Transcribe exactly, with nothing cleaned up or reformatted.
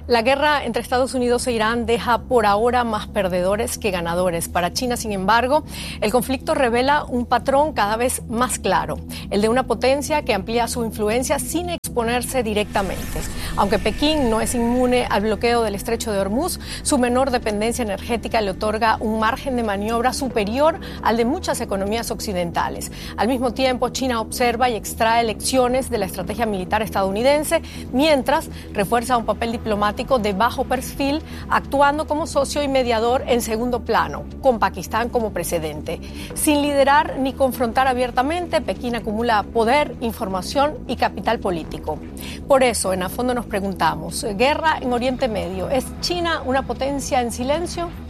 La guerra entre Estados Unidos e Irán deja por ahora más perdedores que ganadores. Para China, sin embargo, el conflicto revela un patrón cada vez más claro, el de una potencia que amplía su influencia sin exponerse directamente. Aunque Pekín no es inmune al bloqueo del Estrecho de Hormuz, su menor dependencia energética le otorga un margen de maniobra superior al de muchas economías occidentales. Al mismo tiempo, China observa y extrae lecciones de la estrategia militar estadounidense, mientras refuerza un papel diplomático de bajo perfil, actuando como socio y mediador en segundo plano, con Pakistán como precedente. Sin liderar ni confrontar abiertamente, Pekín acumula poder, información y capital político. Por eso, en A Fondo nos preguntamos, ¿guerra en Oriente Medio? ¿Es China una potencia en silencio?